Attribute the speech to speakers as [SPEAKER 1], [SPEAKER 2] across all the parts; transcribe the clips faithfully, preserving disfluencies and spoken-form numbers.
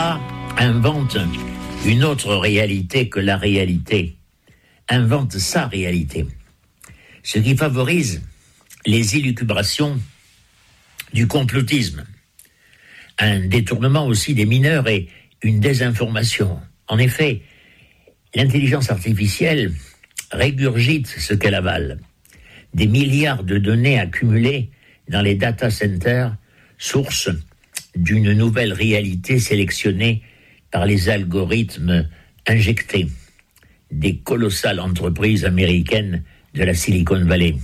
[SPEAKER 1] A invente une autre réalité que la réalité, invente sa réalité, ce qui favorise les élucubrations du complotisme, un détournement aussi des mineurs et une désinformation. En effet, l'intelligence artificielle régurgite ce qu'elle avale. Des milliards de données accumulées dans les data centers, source d'une nouvelle réalité sélectionnée par les algorithmes injectés des colossales entreprises américaines de la Silicon Valley.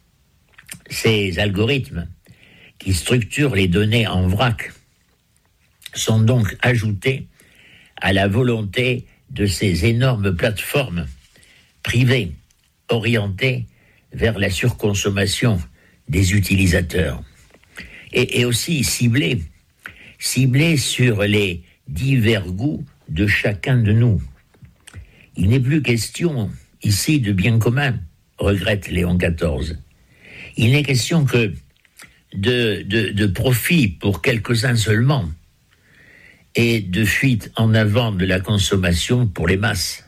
[SPEAKER 1] Ces algorithmes qui structurent les données en vrac sont donc ajoutés à la volonté de ces énormes plateformes privées orientées vers la surconsommation des utilisateurs et, et aussi ciblées, ciblées sur les divers goûts de chacun de nous. Il n'est plus question ici de bien commun, regrette Léon quatorze. Il n'est question que de, de, de profit pour quelques-uns seulement et de fuite en avant de la consommation pour les masses,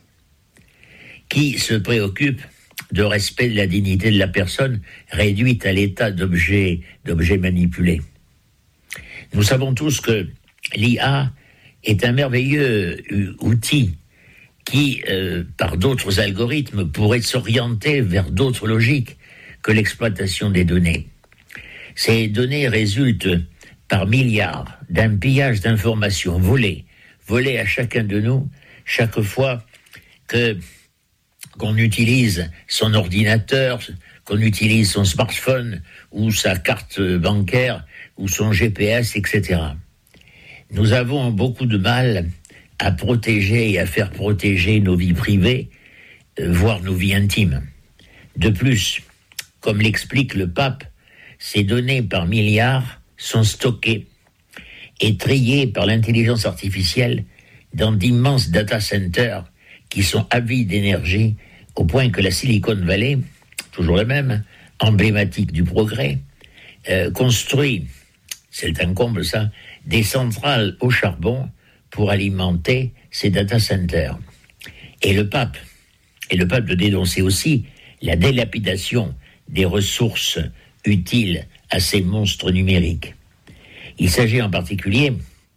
[SPEAKER 1] qui se préoccupent de respect de la dignité de la personne réduite à l'état d'objet, d'objet manipulé. Nous savons tous que l'I A est un merveilleux outil qui, euh, par d'autres algorithmes, pourrait s'orienter vers d'autres logiques que l'exploitation des données. Ces données résultent par milliards d'un pillage d'informations volées, volées à chacun de nous, chaque fois que qu'on utilise son ordinateur, qu'on utilise son smartphone, ou sa carte bancaire, ou son G P S, et cetera. Nous avons beaucoup de mal à protéger et à faire protéger nos vies privées, euh, voire nos vies intimes. De plus, comme l'explique le pape, ces données par milliards sont stockées et triées par l'intelligence artificielle dans d'immenses data centers qui sont avides d'énergie au point que la Silicon Valley, toujours la même, emblématique du progrès, euh, construit, c'est un comble ça, des centrales au charbon pour alimenter ces data centers. Et le pape, et le pape de dénoncer aussi la délapidation des ressources utiles à ces monstres numériques. Il s'agit en particulier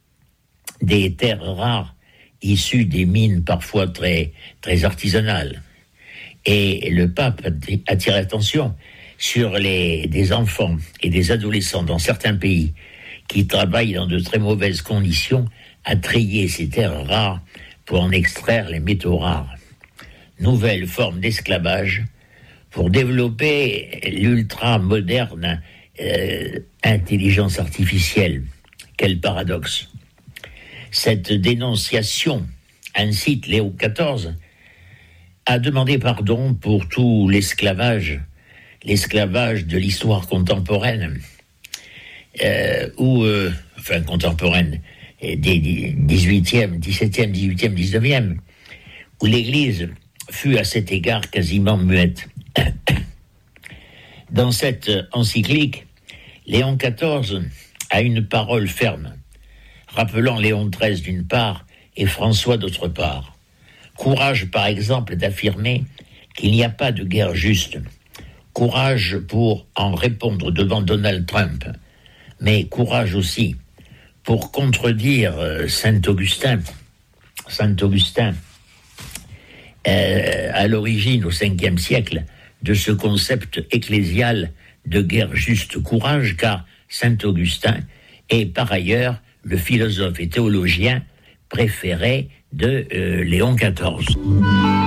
[SPEAKER 1] des terres rares issues des mines parfois très, très artisanales. Et le pape attire l'attention sur les, des enfants et des adolescents dans certains pays qui travaillent dans de très mauvaises conditions à trier ces terres rares pour en extraire les métaux rares. Nouvelle forme d'esclavage pour développer l'ultra-moderne euh, intelligence artificielle. Quel paradoxe. Cette dénonciation incite Léon quatorze à demander pardon pour tout l'esclavage, l'esclavage de l'histoire contemporaine, euh, ou, euh, enfin contemporaine, des dix-huitième, dix-septième, dix-huitième, dix-neuvième, où l'Église fut à cet égard quasiment muette. Dans cette encyclique, Léon quatorze a une parole ferme, rappelant Léon treize d'une part et François d'autre part. Courage, par exemple, d'affirmer qu'il n'y a pas de guerre juste. Courage pour en répondre devant Donald Trump. Mais courage aussi pour contredire euh, Saint Augustin. Saint Augustin, euh, à l'origine, au cinquième siècle, de ce concept ecclésial de guerre juste. Courage, car Saint Augustin est par ailleurs le philosophe et théologien préféré de euh, Léon quatorze.